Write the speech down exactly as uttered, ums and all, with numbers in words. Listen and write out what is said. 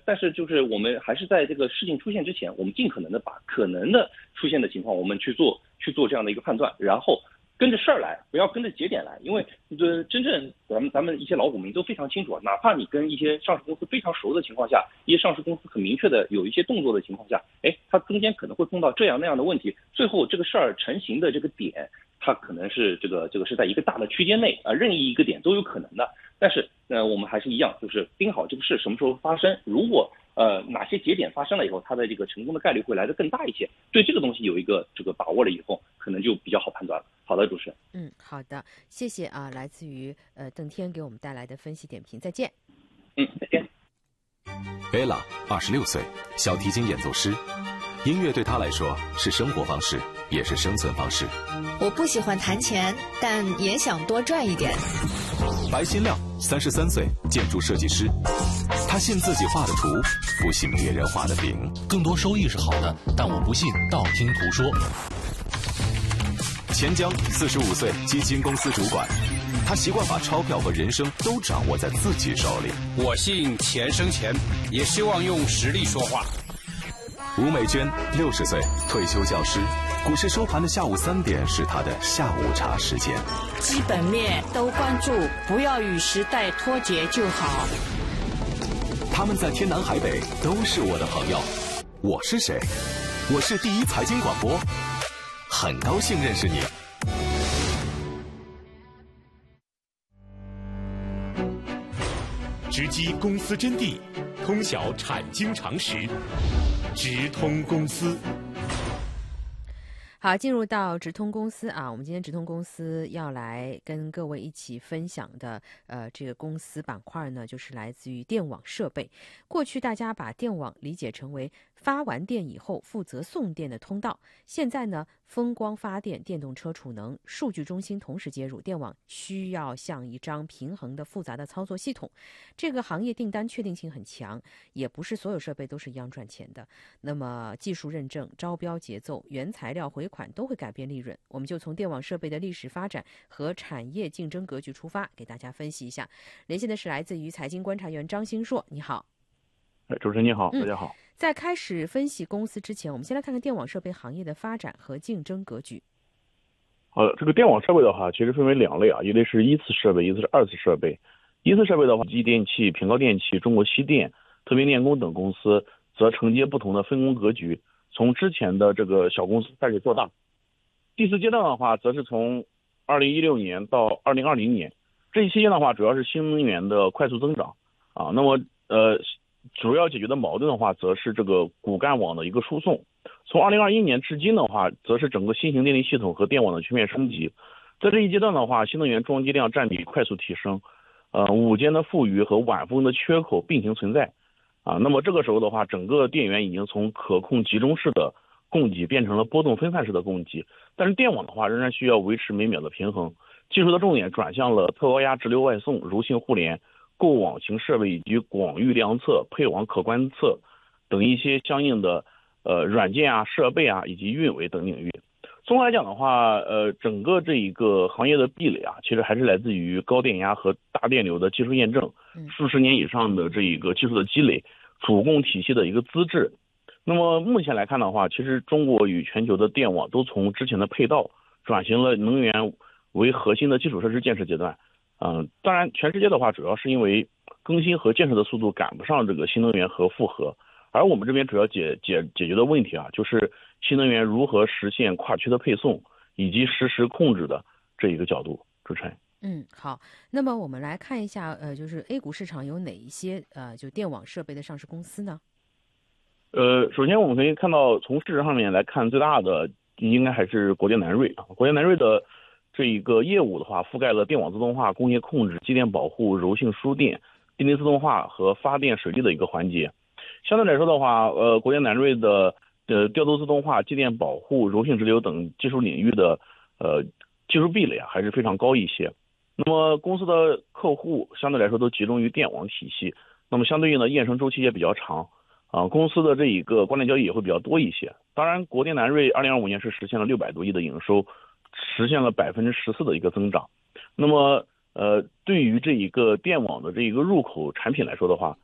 但是就是我们还是在这个事情出现之前，我们尽可能的把可能的出现的情况，我们去做去做这样的一个判断，然后跟着事儿来，不要跟着节点来，因为这真正咱们咱们一些老股民都非常清楚，哪怕你跟一些上市公司非常熟的情况下，一些上市公司很明确的有一些动作的情况下，哎，它中间可能会碰到这样那样的问题，最后这个事儿成型的这个点，它可能是这个这个是在一个大的区间内啊、呃，任意一个点都有可能的。但是呃，我们还是一样，就是盯好这个事什么时候发生，如果呃哪些节点发生了以后，它的这个成功的概率会来得更大一些。对这个东西有一个这个把握了以后，可能就比较好判断了。好的，主持人。 嗯，好的，谢谢啊，来自于呃邓天给我们带来的分析点评，再见。 嗯，再见。 贝拉二十六岁，小提琴演奏师，音乐对他来说是生活方式，也是生存方式。 我不喜欢弹钱，但也想多赚一点。 白新亮三十三岁，建筑设计师，他信自己画的图，不信别人画的饼。 更多收益是好的，但我不信道听途说。 钱江四十五岁，基金公司主管，他习惯把钞票和人生都掌握在自己手里。 我信钱生钱，也希望用实力说话。 吴美娟六十岁，退休教师，股市收盘的下午三点是他的下午茶时间。 基本面都关注，不要与时代脱节就好。 他们在天南海北都是我的朋友。我是谁？我是第一财经广播，很高兴认识你。 直击公司真谛，通晓产经常识，直通公司。 好，进入到直通公司啊，我们今天直通公司要来跟各位一起分享的，呃，这个公司板块呢，就是来自于电网设备。过去大家把电网理解成为发完电以后负责送电的通道，现在呢，风光发电、电动车储能、数据中心同时接入，电网需要像一张平衡的复杂的操作系统。这个行业订单确定性很强，也不是所有设备都是一样赚钱的。那么技术认证、招标节奏、原材料回款都会改变利润。我们就从电网设备的历史发展和产业竞争格局出发，给大家分析一下。连线的是来自于财经观察员张兴硕，你好。 主持人你好，大家好。 嗯，在开始分析公司之前，我们先来看看电网设备行业的发展和竞争格局。 好的，这个电网设备的话，其实分为两类啊，一类是一次设备，一次是二次设备。一次设备的话，吉利电器、平高电器、中国西电、特别电工等公司则承接不同的分工格局，从之前的这个小公司开始做大。第四阶段的话，则是从二零一六年到二零二零年，这一期间的话，主要是新能源的快速增长啊。那么呃。主要解决的矛盾的话，则是这个骨干网的一个输送。从二零二一年至今的话，则是整个新型电力系统和电网的全面升级。在这一阶段的话，新能源装机量占比快速提升，呃，午间的富余和晚风的缺口并行存在啊。那么这个时候的话，整个电源已经从可控集中式的供给变成了波动分散式的供给，但是电网的话仍然需要维持每秒的平衡。技术的重点转向了特高压直流外送、柔性互联、构网型设备以及广域量测、配网可观测等一些相应的呃软件啊、设备啊以及运维等领域。综合来讲的话，呃，整个这一个行业的壁垒啊，其实还是来自于高电压和大电流的技术验证，数十年以上的这一个技术的积累，主供体系的一个资质。那么目前来看的话，其实中国与全球的电网都从之前的配套转型了能源为核心的基础设施建设阶段。嗯，当然，全世界的话，主要是因为更新和建设的速度赶不上这个新能源和复合，而我们这边主要解解解决的问题啊，就是新能源如何实现跨区的配送以及实时控制的这一个角度。主持人。 嗯，好，那么我们来看一下，呃，就是 A 股市场有哪一些呃，就电网设备的上市公司呢？ 呃，首先我们可以看到，从市值上面来看，最大的应该还是国电南锐啊，国电南锐的这一个业务的话，覆盖了电网自动化、工业控制、机电保护、柔性输电、电力自动化和发电水利的一个环节。相对来说的话，呃，国电南锐的呃调度自动化、机电保护、柔性直流等技术领域的呃技术壁垒啊还是非常高一些。那么公司的客户相对来说都集中于电网体系，那么相对应的验证周期也比较长啊，公司的这一个关联交易也会比较多一些。当然，国电南锐二零二五年是实现了六百多亿的营收，实现了百分之十四的一个增长。那么，呃，对于这一个电网的这一个入口产品来说的话，